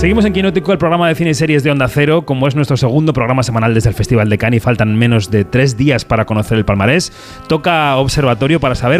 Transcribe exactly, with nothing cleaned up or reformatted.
Seguimos en Quinótico, el programa de cine y series de Onda Cero. Como es nuestro segundo programa semanal desde el Festival de Cannes y faltan menos de tres días para conocer el palmarés, toca observatorio para saber